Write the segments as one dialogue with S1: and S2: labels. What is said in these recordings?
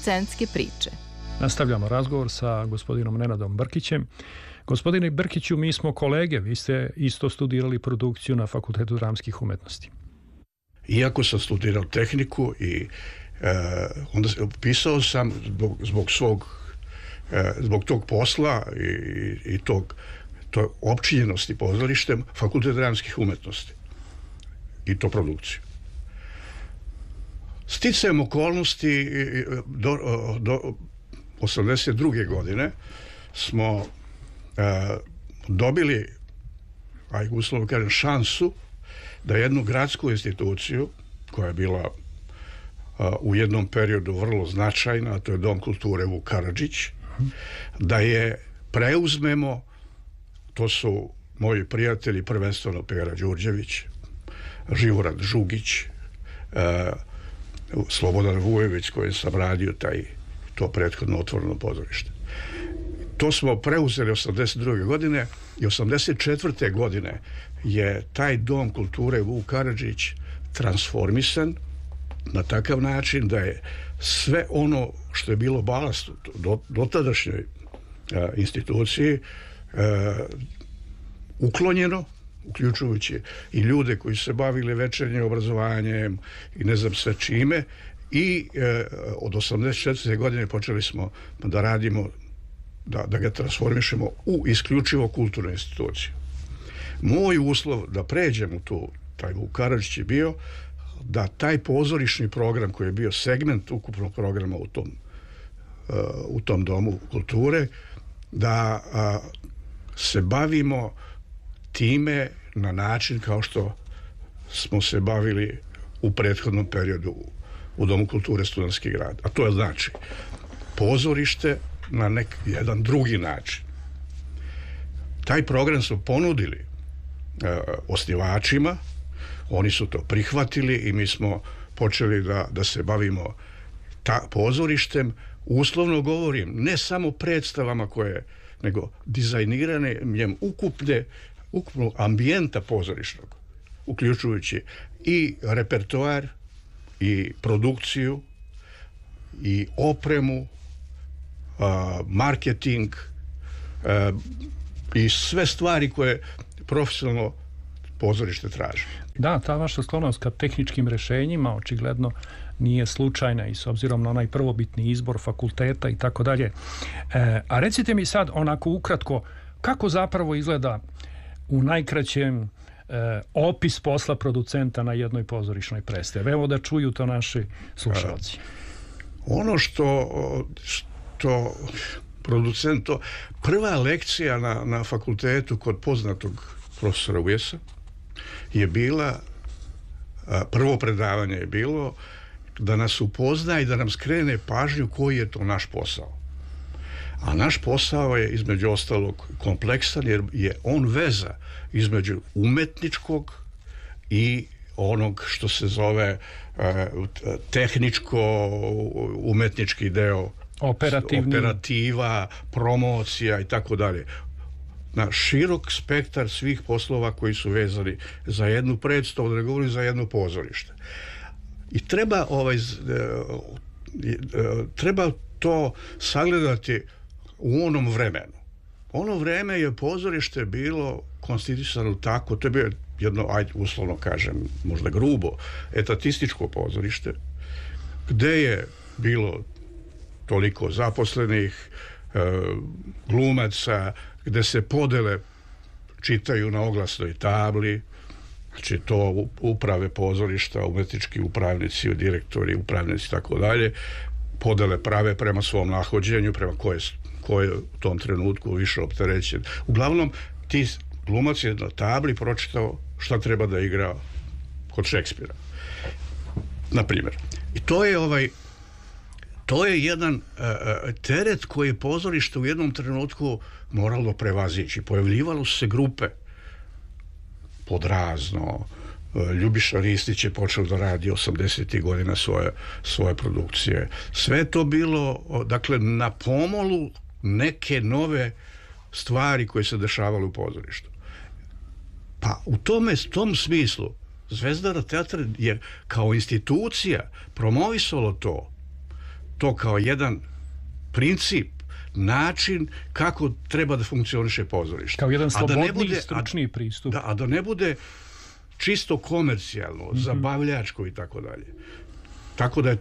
S1: producentske priče.
S2: Nastavljamo razgovor sa gospodinom Nenadom Brkićem. Gospodine Brkiću, mi smo kolege, vi ste isto studirali produkciju na Fakultetu dramskih umetnosti.
S3: Iako sam studirao tehniku i onda pisao sam zbog tog posla i to opčinjenosti pozorištem Fakultet dramskih umetnosti i to produkciju. Sticajem okolnosti do 82. godine smo dobili, uslovno kažem, šansu da jednu gradsku instituciju koja je bila u jednom periodu vrlo značajna, a to je Dom kulture Vuk Karadžić, da je preuzmemo. To su moji prijatelji, prvenstveno Pera Đurđević, Živorad Žugić, Slobodan Vujević, koji sam radio to prethodno otvoreno pozorište. To smo preuzeli 82. godine i 84. godine je taj Dom kulture Vuk Karadžić transformisan na takav način da je sve ono što je bilo balast dotadašnjoj instituciji uklonjeno, uključujući i ljude koji su se bavili večernjim obrazovanjem i ne znam sve čime, i od 84. godine počeli smo da radimo, da ga transformišemo u isključivo kulturnu instituciju. Moj uslov da pređem u taj Vuk Karadžić je bio da taj pozorišni program koji je bio segment ukupnog programa u tom domu kulture, da se bavimo time na način kao što smo se bavili u prethodnom periodu u Domu kulture Studentski grad. A to je znači pozorište na jedan drugi način. Taj program su ponudili osnivačima, oni su to prihvatili i mi smo počeli da se bavimo pozorištem. Uslovno govorim, ne samo predstavama nego dizajniranjem ukupnog ambijenta pozorišnog, uključujući i repertoar, i produkciju, i opremu, marketing i sve stvari koje profesionalno pozorište traži.
S2: Da, ta vaša sklonost ka tehničkim rešenjima očigledno nije slučajna i s obzirom na onaj prvobitni izbor fakulteta i tako dalje. A recite mi sad onako ukratko, kako zapravo izgleda u najkraćem opis posla producenta na jednoj pozorišnoj predstavi? Evo da čuju to naši slušalci.
S3: Ono što producent, prva lekcija na fakultetu kod poznatog profesora Ujesa je bila, prvo predavanje je bilo da nas upozna i da nam skrene pažnju koji je to naš posao. A naš posao je između ostalog kompleksan jer je on veza između umetničkog i onog što se zove tehničko-umetnički deo, operativa, promocija i tako dalje. Na širok spektar svih poslova koji su vezani za jednu predstavu, da ne govorim za jedno pozorište. I treba to sagledati u onom vremenu. Ono vreme je pozorište bilo konstituisano tako, to je bio jedno, uslovno kažem, možda grubo, etatističko pozorište, gde je bilo toliko zaposlenih, glumaca, gde se podele čitaju na oglasnoj tabli, znači to uprave pozorišta, umetnički upravnici, direktori, upravnici i tako dalje, podele prave prema svom nahođenju, prema ko je u tom trenutku više opterećen. Uglavnom, ti glumac je na tabli pročitao šta treba da igra kod Šekspira, na primjer. I to je jedan teret koji je pozorište u jednom trenutku moralo prevazići. Pojavljivalo su se grupe Podrazno, Ljubiša Ristić je počeo da radi 80. godina svoje produkcije. Sve to bilo, dakle, na pomolu neke nove stvari koje se dešavale u pozorištu. Pa u tom smislu Zvezdara teatra je kao institucija promovisalo to to kao jedan princip, način kako treba da funkcioniše pozorište.
S2: Kao jedan slobodni, stručni pristup.
S3: A da ne bude čisto komercijalno, zabavljačko i tako dalje. Tako da je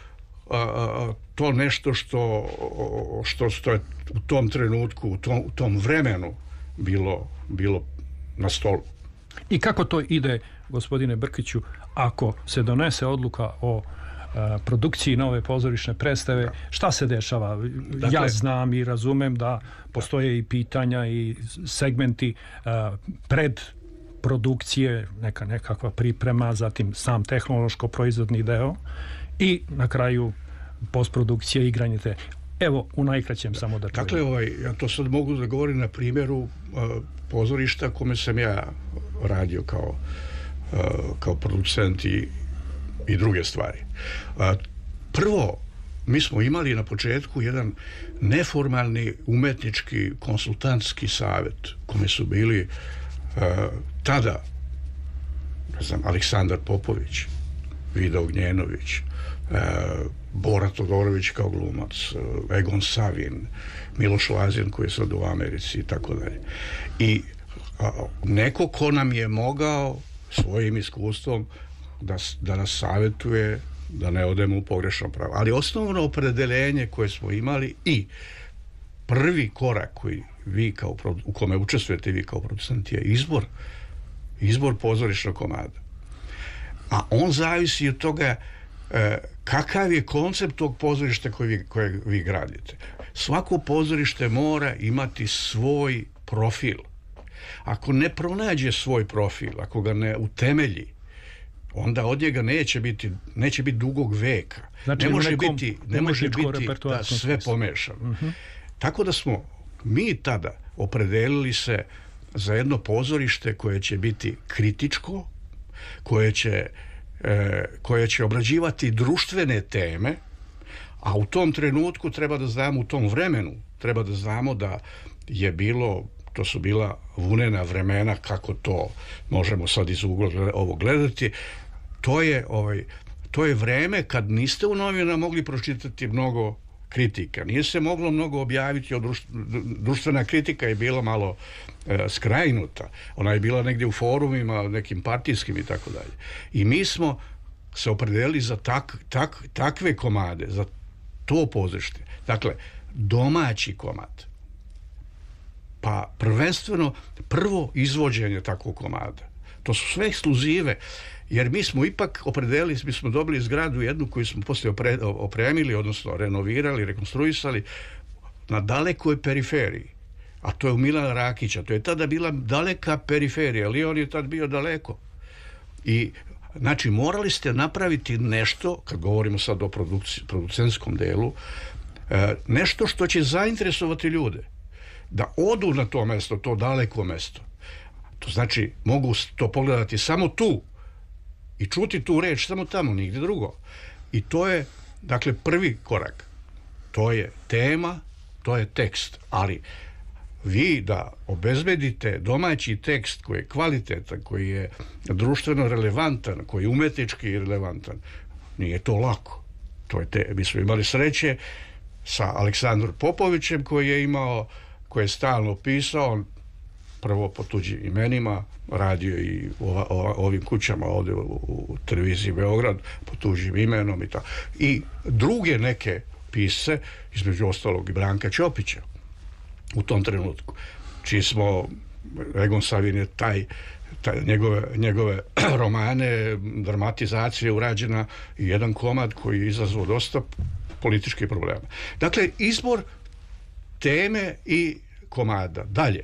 S3: to nešto što je u tom trenutku, u tom vremenu bilo na stolu.
S2: I kako to ide, gospodine Brkiću, ako se donese odluka o produkciji nove pozorišne predstave, šta se dešava? Dakle, ja znam i razumem da postoje i pitanja i segmenti pred produkcije, nekakva priprema, zatim sam tehnološko-proizvodni deo i na kraju postprodukcije, igranje te. Evo, u najkraćem samo da čujem.
S3: Dakle, ja to sad mogu da govorim na primjeru pozorišta kome sam ja radio kao producent i druge stvari. Prvo, mi smo imali na početku jedan neformalni umetnički konsultantski savjet kome su bili tada, ne znam, Aleksandar Popović, Vida Ognjenović, Bora Todorović kao glumac, Egon Savin, Miloš Lazin koji je sad u Americi i tako dalje. I neko ko nam je mogao svojim iskustvom da nas savjetuje da ne odemo u pogrešno pravo. Ali osnovno opredeljenje koje smo imali i prvi korak koji vi u kome učestvujete vi kao producent je izbor pozorišnog komada. A on zavisi od toga kakav je koncept tog pozorišta koje vi gradite. Svako pozorište mora imati svoj profil. Ako ne pronađe svoj profil, ako ga ne utemelji, onda od njega neće biti dugog veka.
S2: Znači, ne može biti
S3: da sve pomešano. Tako da smo mi tada opredelili se za jedno pozorište koje će biti kritičko, koje će obrađivati društvene teme, a u tom trenutku treba da znamo, u tom vremenu treba da znamo da je to su bila vunena vremena, kako to možemo sad iz ugla ovo gledati. To je vreme kad niste u novinama mogli pročitati mnogo kritika. Nije se moglo mnogo objaviti, društvena kritika je bila malo skrajnuta. Ona je bila negdje u forumima, nekim partijskim i tako dalje. I mi smo se opredelili za takve komade, za to pozorište. Dakle, domaći komad. Pa prvenstveno prvo izvođenje takvog komada. To su sve ekskluzive, jer mi smo ipak opredelili, mi smo dobili zgradu jednu koju smo poslije opremili, odnosno renovirali, rekonstruisali na dalekoj periferiji. A to je u Milana Rakića. To je tada bila daleka periferija, ali on je tad bio daleko. I znači morali ste napraviti nešto, kad govorimo sad o producentskom delu, nešto što će zainteresovati ljude. Da odu na to mesto, to daleko mesto. To znači mogu to pogledati samo tu i čuti tu reč samo tamo, nigdje drugo. I to je, dakle, prvi korak. To je tema, to je tekst. Ali vi da obezbedite domaći tekst koji je kvalitetan, koji je društveno relevantan, koji je umetnički relevantan, nije to lako. Mi smo imali sreće sa Aleksandrom Popovićem koji je stalno pisao, prvo po tuđim imenima, radio i ovim kućama ovdje u televiziji Beograd po tuđim imenom i tako. I druge neke pisce, između ostalog i Branka Ćopića u tom trenutku, čiji smo, Egon Savin je njegove romane, dramatizacije urađena i jedan komad koji je izazvao dosta političkih problema. Dakle, izbor teme i komada. Dalje,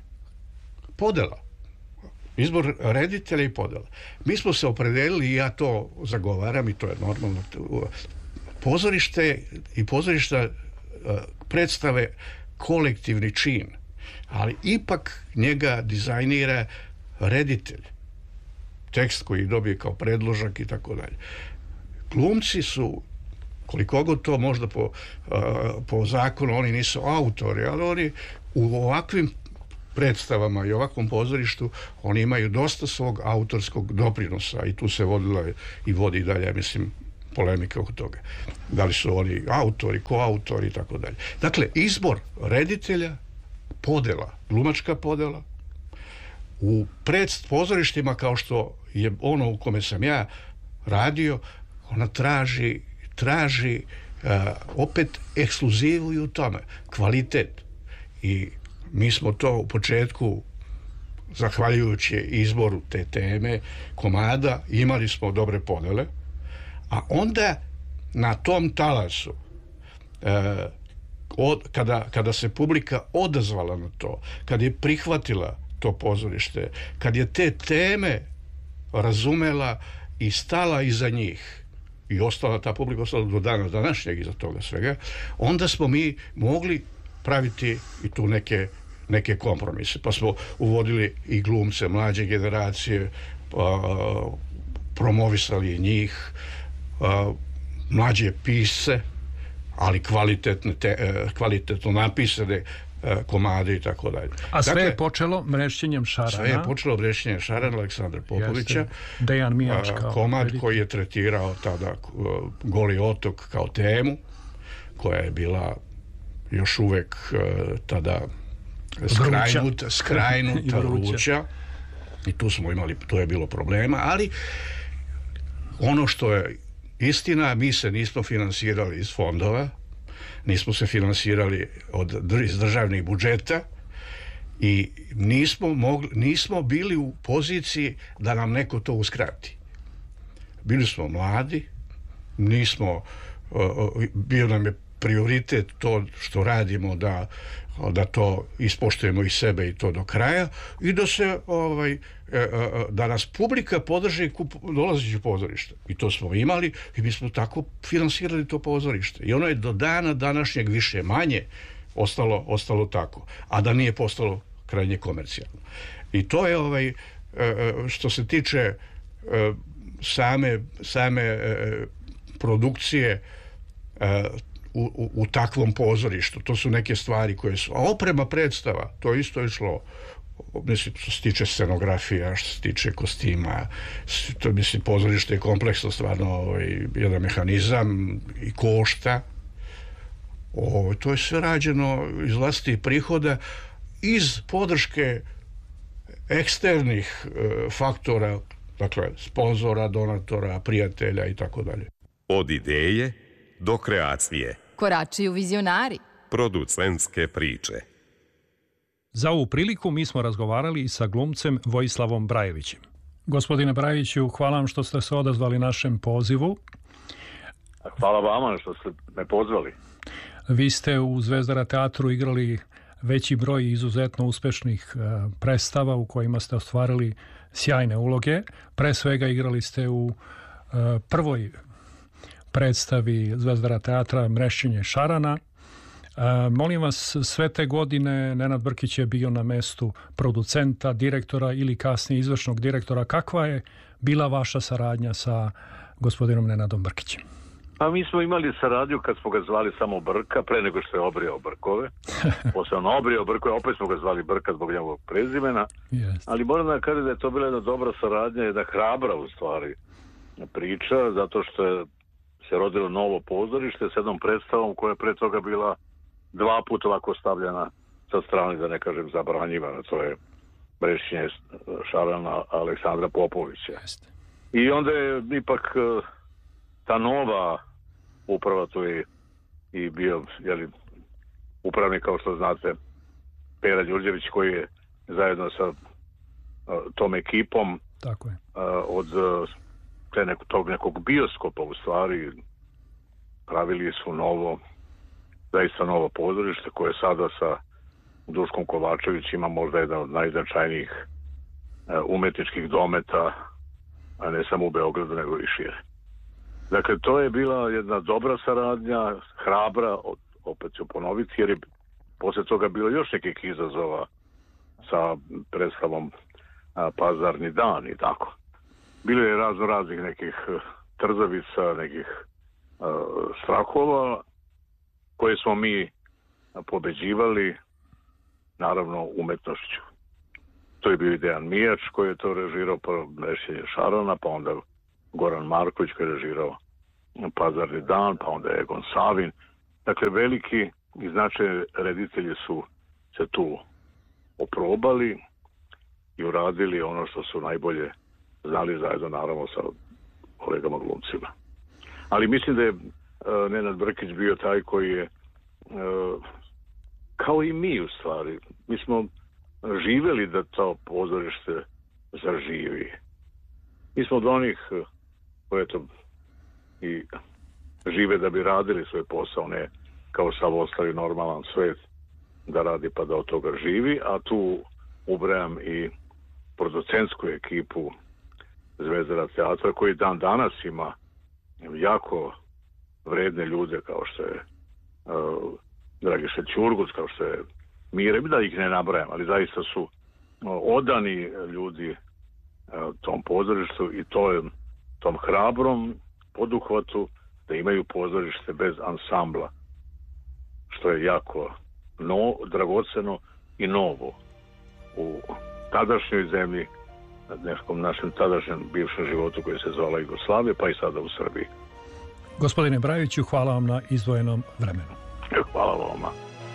S3: podela. Izbor reditelja i podela. Mi smo se opredelili, i ja to zagovaram i to je normalno, pozorište i pozorišta predstave kolektivni čin, ali ipak njega dizajnira reditelj. Tekst koji dobije kao predložak i tako dalje. Glumci su, koliko god to možda po zakonu, oni nisu autori, ali oni u ovakvim predstavama i ovakvom pozorištu oni imaju dosta svog autorskog doprinosa i tu se vodila i vodi dalje, mislim, polemike oko toga. Da li su oni autori, koautori i tako dalje. Dakle, izbor reditelja, podela, glumačka podela, u predpozorištima kao što je ono u kome sam ja radio, ona traži opet ekskluzivu i u tome, kvalitet. I mi smo to u početku, zahvaljujući izboru te teme, komada, imali smo dobre podele, a onda na tom talasu, kada se publika odazvala na to, kad je prihvatila to pozorište, kad je te teme razumela i stala iza njih, i ta publika ostala do dana današnjeg iza toga svega, onda smo mi mogli praviti i tu neke kompromise. Pa smo uvodili i glumce mlađe generacije, promovisali njih, mlađe pisce, ali kvalitetno napisane komade i tako dalje.
S2: A sve je počelo Mrešćenjem šarana.
S3: Sve je počelo Mrešćenjem šarana Aleksandra Popovića.
S2: Dejan Mijač kao
S3: komad koji je tretirao tada Goli otok kao temu, koja je bila još uvek tada skrajnuta, vruća. I tu je bilo problema, ali ono što je istina, mi se nismo finansirali iz fondova, nismo se finansirali iz državnih budžeta i nismo bili u poziciji da nam neko to uskrati. Bili smo mladi, bio nam je prioritet to što radimo, da to ispoštujemo i sebe i to do kraja i da nas publika podrži dolazeći u pozorište. I to smo imali i mi smo tako finansirali to pozorište. I ono je do dana današnjeg više manje ostalo tako, a da nije postalo krajnje komercijalno. I to je što se tiče same produkcije u takvom pozorištu. To su neke stvari koje su... A oprema predstava, to isto je išlo, mislim, što se tiče scenografija, što se tiče kostima, to, mislim, pozorište je kompleksno, stvarno jedan mehanizam i košta. To je sve rađeno iz vlastitih prihoda, iz podrške eksternih faktora, dakle, sponzora, donatora, prijatelja i tako dalje.
S1: Od ideje do kreacije.
S4: Koračuju vizionari.
S1: Producentske priče.
S2: Za ovu priliku mi smo razgovarali i sa glumcem Vojislavom Brajevićem. Gospodine Brajeviću, hvala vam što ste se odazvali našem pozivu.
S5: Hvala vama što ste me pozvali.
S2: Vi ste u Zvezdara teatru igrali veći broj izuzetno uspešnih predstava u kojima ste ostvarili sjajne uloge. Pre svega igrali ste u prvoj predstavi Zvezdara teatra Mrešćenje šarana. Molim vas, sve te godine Nenad Brkić je bio na mestu producenta, direktora ili kasnije izvršnog direktora. Kakva je bila vaša saradnja sa gospodinom Nenadom Brkićem?
S5: Pa mi smo imali saradnju kad smo ga zvali samo Brka, pre nego što je obrijao brkove. Posle on obrijao brkove, opet smo ga zvali Brka zbog njegovog prezimena.
S2: Yes.
S5: Ali moram da kažem da je to bila jedna dobra saradnja, jedna hrabra u stvari priča, zato što je se rodilo novo pozorište s jednom predstavom koja je pre toga bila 2 puta ovako stavljena sa strane, da ne kažem zabranjivana. To je Mrešćenje šarana Aleksandra Popovića.
S2: Yes.
S5: I onda je ipak ta nova uprava, tu je i bio upravnik, kao što znate, Pera Đurđević, koji je zajedno sa tom ekipom
S2: tako je.
S5: Od tog nekog bioskopa u stvari pravili su zaista novo pozorište koje sada sa Duškom Kovačević ima možda jedan od najznačajnijih umetničkih dometa, a ne samo u Beogradu nego i šire. Dakle, to je bila jedna dobra saradnja, hrabra, opet ću ponoviti, jer je posle toga bilo još nekih izazova sa predstavom Pazarni dan i tako. Bilo je raznih nekih trzavica, nekih strahova koje smo mi pobeđivali, naravno, umetnošću. To je bio i Dejan Mijač koji je to režirao, prvo Mrešćenje šarana, pa onda Goran Marković koji je režirao Pazarni dan, pa onda Egon Savin. Dakle, veliki i značajni reditelji su se tu oprobali i uradili ono što su najbolje znali zajedno, naravno, sa kolegama glumcima. Ali mislim da je Nenad Brkić bio taj koji je, kao i mi u stvari, mi smo živeli da to pozorište zaživi. Mi smo od onih koji eto i žive da bi radili svoj posao, ne kao sav ostali normalan svet da radi pa da od toga živi, a tu ubrajam i producentsku ekipu Zvezdara teatra koji dan danas ima jako vredne ljude kao što je Dragiša Ćurguc, kao što je Mire, da ih ne nabrajam, ali zaista su odani ljudi tom pozorištu i tom hrabrom poduhvatu da imaju pozorište bez ansambla, što je jako dragoceno i novo u tadašnjoj zemlji, nekom našem tadašnjem bivšem životu koji se zvala Jugoslavija, pa i sada u Srbiji.
S2: Gospodine Brajoviću, hvala vam na izdvojenom vremenu.
S5: Hvala vama.